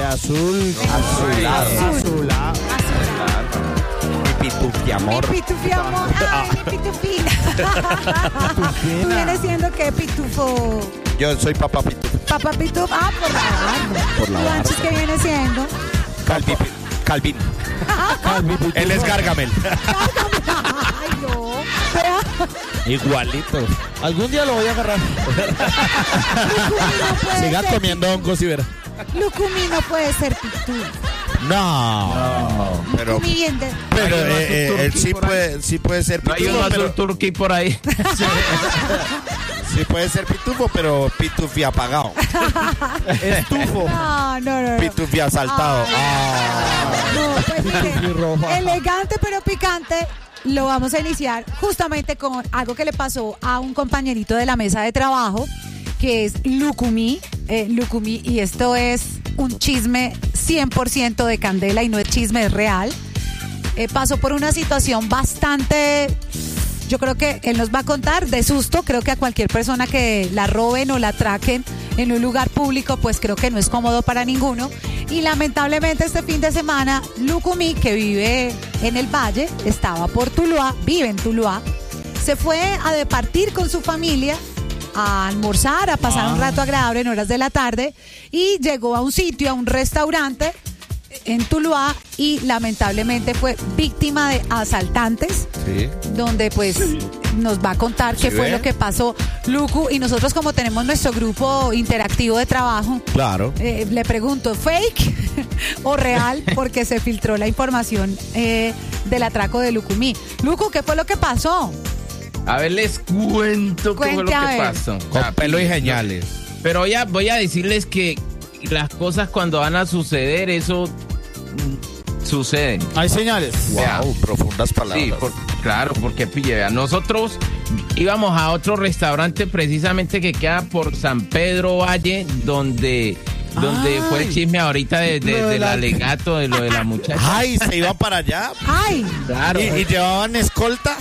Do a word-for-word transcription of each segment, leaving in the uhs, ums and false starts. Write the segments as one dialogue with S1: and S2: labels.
S1: De azul.
S2: Azulado.
S1: Azul.
S2: Mi pitufi amor.
S3: Mi pitufi amor. Ay, mi pitufi. ¿Tú vienes siendo qué pitufo?
S2: Yo soy papá pitufo.
S3: Papá pitufo. Ah, por la barba.
S2: Por la barba.
S3: Juanchis, ¿qué viene siendo?
S2: Calvi, Calvin. Él es Gargamel.
S3: Ay, no.
S2: Igualito.
S1: Algún día lo voy a agarrar.
S3: No puede
S1: Siga
S3: ser.
S1: comiendo hongos y verá.
S3: Lucumí no puede ser pitufo.
S1: No.
S2: No, pero,
S3: Lucumí bien de...
S2: pero
S4: Hay uno
S2: eh,
S4: azul
S2: eh, él
S4: turquí
S2: sí
S4: por ahí.
S2: puede, sí puede ser
S4: No hay
S2: pitufo,
S4: uno azul
S2: pero,
S4: turquí por ahí.
S2: sí puede ser pitufo, pero pitufi apagado.
S1: Estufo.
S3: No, no, no. no.
S2: Pitufi asaltado. Ah.
S3: No, pues mire,
S1: Y roja.
S3: elegante pero picante. Lo vamos a iniciar justamente con algo que le pasó a un compañerito de la mesa de trabajo, que es Lucumí. Eh, Lucumí, y esto es un chisme cien por ciento de candela y no es chisme, es real. Eh, pasó por una situación bastante... Yo creo que él nos va a contar de susto. Creo que a cualquier persona que la roben o la atraquen en un lugar público, pues creo que no es cómodo para ninguno. Y lamentablemente este fin de semana, Lucumí, que vive en el Valle, estaba por Tuluá, vive en Tuluá, se fue a departir con su familia, a almorzar, a pasar un rato agradable en horas de la tarde, y llegó a un sitio, a un restaurante en Tuluá, y lamentablemente fue víctima de asaltantes,
S2: Sí.
S3: donde pues nos va a contar qué
S2: ¿Sí
S3: fue
S2: ve?
S3: lo que pasó Lucu, y nosotros, como tenemos nuestro grupo interactivo de trabajo,
S2: Claro.
S3: eh, le pregunto, ¿fake o real? Porque se filtró la información eh, del atraco de Lucumí. Lucu, ¿qué fue lo que pasó?
S4: A ver, les cuento qué fue lo
S3: Cuente, a
S4: que
S3: ver.
S4: pasó.
S2: Con
S4: Ah,
S2: pelo y
S4: no.
S2: geniales.
S4: Pero voy a, voy a decirles que las cosas cuando van a suceder, eso mm, suceden.
S1: Hay señales.
S4: Vea.
S2: Wow, profundas palabras.
S4: Sí, por- claro, porque pille, vea, nosotros íbamos a otro restaurante precisamente que queda por San Pedro Valle, donde, donde
S1: Ay.
S4: fue el chisme ahorita de, de-
S1: Lo de
S4: del
S1: la-
S4: alegato de lo de la muchacha.
S2: Ay, se iban para allá.
S3: ¡Ay!
S4: Claro.
S2: ¿Y, y llevaban escolta?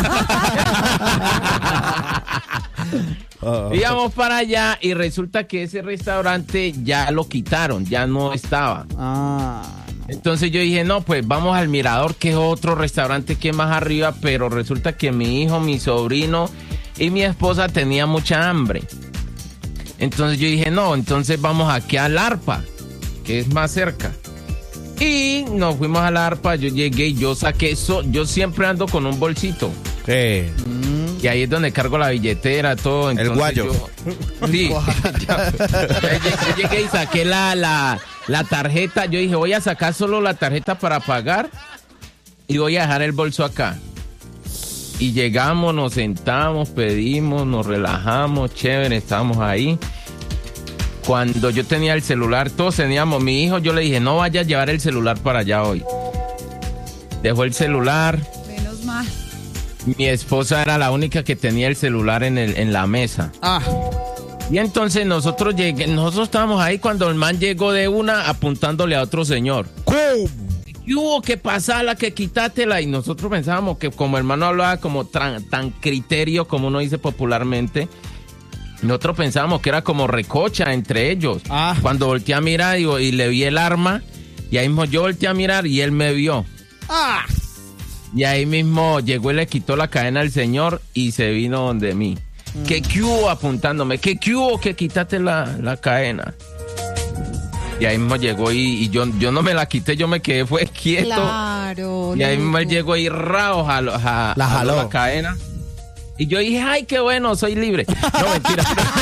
S2: Ah.
S4: Íbamos para allá y resulta que ese restaurante ya lo quitaron, ya no estaba.
S1: Ah.
S4: Entonces yo dije, no, pues vamos al Mirador, que es otro restaurante que es más arriba, pero resulta que mi hijo, mi sobrino y mi esposa tenían mucha hambre. Entonces yo dije, no, entonces vamos aquí al Arpa, que es más cerca. Y nos fuimos al Arpa, yo llegué y yo saqué eso, yo siempre ando con un bolsito.
S2: Sí.
S4: Y ahí es donde cargo la billetera, todo. Entonces
S2: guayo.
S4: yo- sí. yo, yo llegué y saqué la, la, la tarjeta. Yo dije, voy a sacar solo la tarjeta para pagar y voy a dejar el bolso acá. Y llegamos, nos sentamos, pedimos, nos relajamos, chévere, estábamos ahí. Cuando yo tenía el celular, todos teníamos, mi hijo, yo le dije, no vaya a llevar el celular para allá hoy. Dejó el celular.
S3: Menos mal.
S4: Mi esposa era la única que tenía el celular en, el, en la mesa.
S1: Ah.
S4: Y entonces nosotros llegué, nosotros estábamos ahí cuando el man llegó de una apuntándole a otro señor.
S2: ¿Cómo?
S4: ¿Qué hubo? Que pasala, que quitátela. Y nosotros pensábamos que como el hermano hablaba como tan, tan criterio, como uno dice popularmente, nosotros pensábamos que era como recocha entre ellos.
S1: Ah.
S4: Cuando volteé a mirar y, y le vi el arma, y ahí mismo yo volteé a mirar y él me vio.
S1: Ah.
S4: Y ahí mismo llegó y le quitó la cadena al señor y se vino donde mí.
S1: Mm.
S4: ¿Qué qué hubo? Apuntándome. ¿Qué qué hubo? Que quítate la, la cadena. Y ahí mismo llegó y, y yo, yo no me la quité, yo me quedé, fue quieto.
S3: Claro.
S4: Y ahí mismo él
S3: Lucu.
S4: llegó y rao, jaló, ja-
S2: La jaló.
S4: la cadena. Y yo dije, ay, qué bueno, soy libre. No, mentira.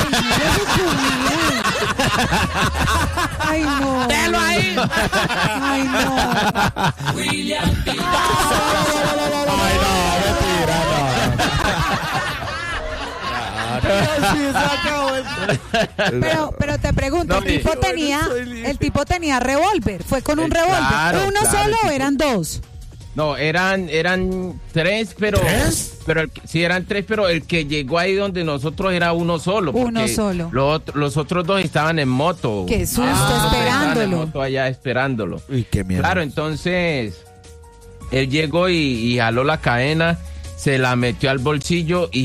S3: Ay, no.
S4: ¡Velo ahí!
S3: Ay, no.
S2: Ay, no, mentira,
S1: Sí, se acabó el-
S3: Pero, pero te pregunto,
S4: No,
S3: el tipo
S4: y-
S3: tenía,
S1: soy libre.
S3: el tipo tenía revólver. ¿Fue con un
S4: Eh,
S3: revólver?
S4: claro,
S3: ¿Uno
S4: claro,
S3: solo
S4: el
S3: o
S4: tipo-
S3: eran dos?
S4: No, eran, eran tres, pero...
S2: ¿Tres?
S4: Pero el, sí, eran tres, pero el que llegó ahí donde nosotros era uno solo.
S3: Uno
S4: porque
S3: solo.
S4: Los, otros- los otros dos estaban en moto.
S3: Qué susto,
S4: Ah, estaban en
S3: esperándolo.
S4: moto allá esperándolo.
S2: Uy, qué miedo.
S4: Claro, entonces él llegó y, y jaló la cadena, se la metió al bolsillo y